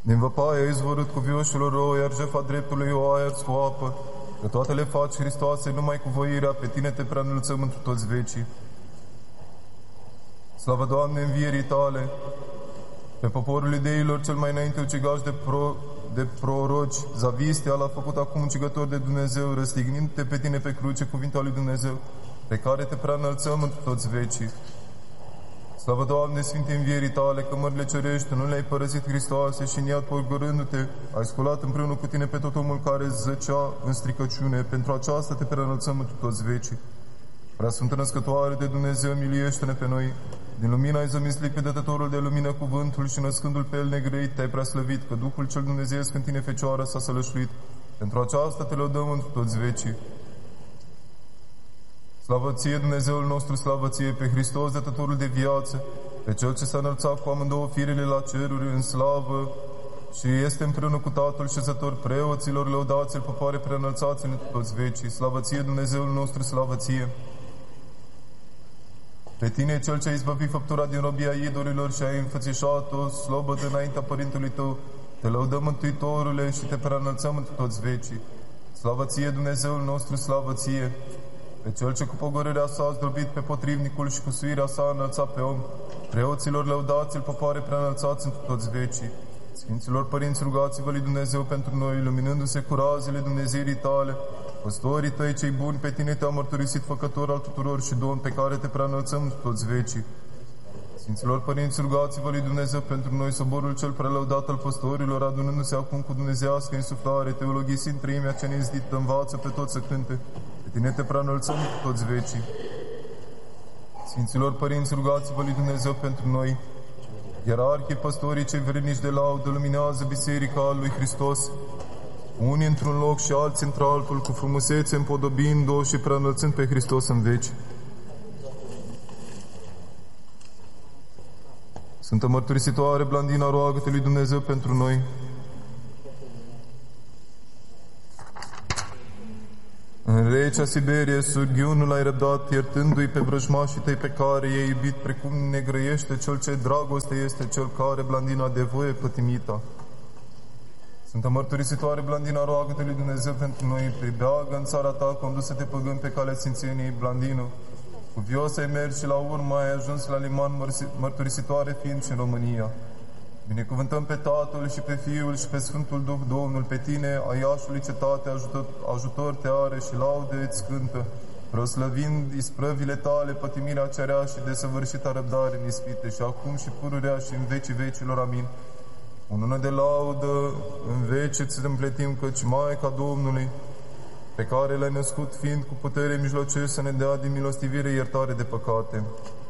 Din văpaia izvorât cu vioșilor rău, iar jefa dreptului o ai ars cu apă, că toate le faci, Hristoase, numai cu voirea, pe tine te prea înălțăm întru toți vecii. Slavă, Doamne, învierii tale, pe poporul iudeilor cel mai înainte ucigaș de proroci, Zavistia l-a făcut acum ucigător de Dumnezeu, răstignindu-te pe tine pe cruce, cuvintele lui Dumnezeu, pe care te prea înălțăm întru toți vecii. Slavă, Doamne, Sfinte învierii tale, că mările cerești, nu le-ai părăsit, Hristoase, și în iad pogorându-te, ai sculat împreună cu tine pe tot omul care zăcea în stricăciune. Pentru aceasta te preînălțăm întru toți vecii. Prea Sfântă Născătoare de Dumnezeu, miliește-ne pe noi. Din lumină ai zămislit pe Dătătorul de lumină cuvântul și născându-l pe el negrăit te-ai preaslăvit, că Duhul cel Dumnezeiesc în tine, Fecioară, s-a sălășluit. Pentru aceasta te lăudăm întru toți vecii. Slavă ție, Dumnezeul nostru, slavă ție, pe Hristos, Dătătorul de viață, pe Cel ce s-a înălțat cu amândouă firele la ceruri în slavă și este împreună cu Tatăl șezător preoților, lăudați-l, popoare preînălțați în toți vecii. Slavă ție, Dumnezeul nostru, slavă ție. Pe tine, Cel ce ai izbăvit făptura din robia idolilor și ai înfățișat-o slobă de înaintea Părintelui tău, te lăudăm, Mântuitorule, și te preînălțăm întru toți vecii. Slavă ție, Dumnezeul nostru, slavă ție. Pe Cel ce cu pogorârea sa a zdrobit pe potrivnicul și cu suirea sa a înălțat pe om, preoților lăudați-l, popoare preînălțați întru toți vecii. Sfinților părinți, rugați-vă lui Dumnezeu pentru noi, luminându-se cu razele Dumnezeirii tale. Păstorii tăi cei buni, pe tine te-au mărturisit făcător al tuturor și Domn, pe care te preînălțăm întru toți vecii. Sfinților părinți, rugați-vă lui Dumnezeu pentru noi, soborul cel prelăudat al păstorilor, adunându-se acum cu dumnezeiască insuflare, teologisind treimea cea neizdită, învață pe toți să cânte. Pe tine te preînălțăm cu toți vecii. Sfinților părinți, rugați-vă lui Dumnezeu pentru noi. Ierarhii, păstorii cei vrednici de laudă, luminează biserica lui Hristos, unii într-un loc și alții într-altul, cu frumusețe împodobind-o și preînălțând pe Hristos în veci. Sfântă Mărturisitoare Blandina, roagă-te lui Dumnezeu pentru noi. În recea Siberie, surghiunul ai răbdat, iertându-i pe vrăjmașii tăi pe care i-ai iubit, precum ne grăiește cel ce dragoste este, cel care, Blandina, de voie pătimita. Sfântă Mărturisitoare Blandina, roagă-te lui Dumnezeu pentru noi, pribeagă în țara ta, condusă-te păgând pe calea Sfințeniei, Blandino. Cuvios ai mers și la urmă ai ajuns la liman, mărturisitoare fiind și în România. Binecuvântăm pe Tatăl și pe Fiul și pe Sfântul Duh, Domnul, pe tine, a Iașului cetate, ajutor te are și laude îți cântă, proslăvind isprăvile tale, pătimirea cerea și desăvârșita răbdare în ispite, și acum și pururea și în vecii vecilor. Amin. Unul de laudă în veci îți împletim, căci Maica Domnului, pe care l-ai născut, fiind cu putere mijlocești, să ne dea din milostivire iertare de păcate.